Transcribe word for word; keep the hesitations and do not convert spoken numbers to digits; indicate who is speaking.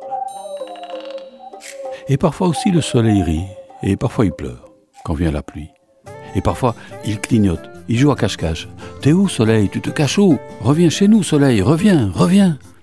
Speaker 1: Et parfois aussi le soleil rit, et parfois il pleure, quand vient la pluie. Et parfois il clignote, il joue à cache-cache. T'es où, soleil? Tu te caches où? Reviens chez nous, soleil, reviens, reviens.